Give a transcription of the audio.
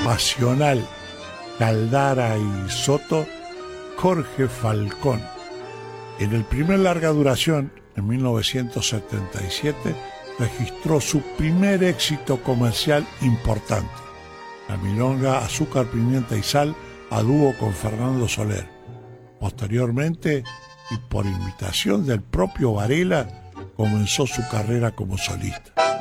pasional Caldara y Soto, Jorge Falcón. En el primer larga duración, en 1977, registró su primer éxito comercial importante, la milonga Azúcar, Pimienta y Sal, a dúo con Fernando Soler. Posteriormente, y por invitación del propio Varela, comenzó su carrera como solista.